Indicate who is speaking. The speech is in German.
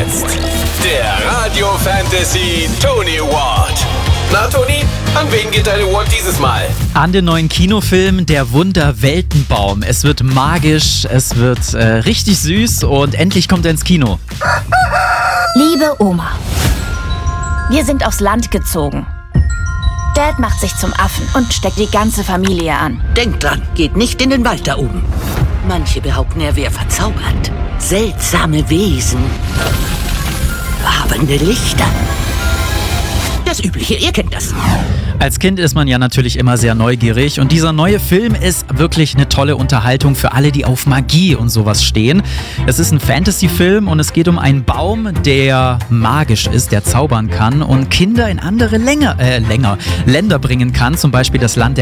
Speaker 1: jetzt der Radio Fantasy Tony Award. Na Toni, an wen geht dein Award dieses Mal?
Speaker 2: An den neuen Kinofilm Der Wunder-Weltenbaum. Es wird magisch, es wird richtig süß und endlich kommt er ins Kino.
Speaker 3: Liebe Oma, wir sind aufs Land gezogen. Dad macht sich zum Affen und steckt die ganze Familie an.
Speaker 4: Denkt dran, geht nicht in den Wald da oben. Manche behaupten, er wäre verzaubert. Seltsame Wesen. Wabernde Lichter. Das Übliche, ihr kennt das.
Speaker 2: Als Kind ist man ja natürlich immer sehr neugierig und dieser neue Film ist wirklich eine tolle Unterhaltung für alle, die auf Magie und sowas stehen. Es ist ein Fantasy-Film und es geht um einen Baum, der magisch ist, der zaubern kann und Kinder in andere Länder bringen kann, zum Beispiel das Land der